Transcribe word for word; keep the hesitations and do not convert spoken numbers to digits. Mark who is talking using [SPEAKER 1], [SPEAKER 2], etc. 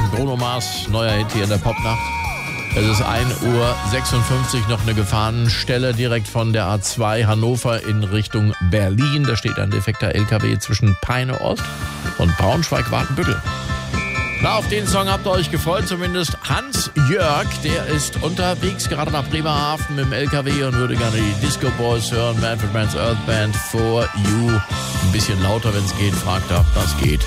[SPEAKER 1] Bruno Mars, neuer Hit hier in der Popnacht. Es ist ein Uhr sechsundfünfzig, noch eine Gefahrenstelle direkt von der A zwei Hannover in Richtung Berlin. Da steht ein defekter L K W zwischen Peine Ost und Braunschweig-Wartenbüttel. Na, auf den Song habt ihr euch gefreut, zumindest Hans Jörg, der ist unterwegs, gerade nach Bremerhaven mit dem L K W und würde gerne die Disco Boys hören, Manfred Mann's Earth Band, For You. Ein bisschen lauter, wenn es geht, fragt er, das geht.